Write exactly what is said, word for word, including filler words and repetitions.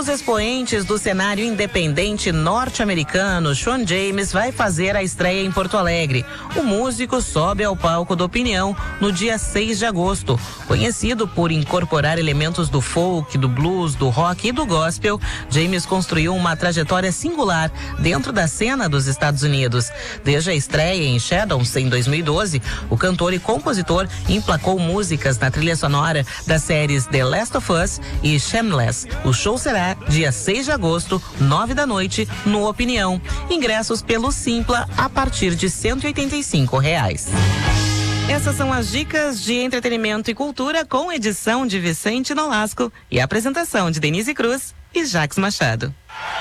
dos expoentes do cenário independente norte-americano, Shawn James vai fazer a estreia em Porto Alegre. O músico sobe ao palco do Opinião no dia seis de agosto. Conhecido por incorporar elementos do folk, do blues, do rock e do gospel, James construiu uma trajetória singular dentro da cena dos Estados Unidos. Desde a estreia em Shadows em dois mil e doze, o cantor e compositor emplacou músicas na trilha sonora das séries The Last of Us e Shameless. O show será dia seis de agosto, nove da noite, no Opinião. Ingressos pelo Simpla a partir de cento e oitenta e cinco reais. Essas são as dicas de entretenimento e cultura com edição de Vicente Nolasco e apresentação de Denise Cruz e Jax Machado.